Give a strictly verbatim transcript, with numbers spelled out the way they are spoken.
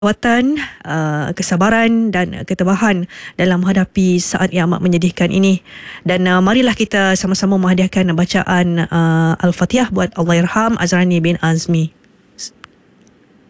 kekuatan, uh, kesabaran dan ketabahan dalam menghadapi saat yang amat menyedihkan ini. Dan uh, marilah kita sama-sama menghadiahkan bacaan uh, Al-Fatihah buat Allahyarham Azrani bin Azmi.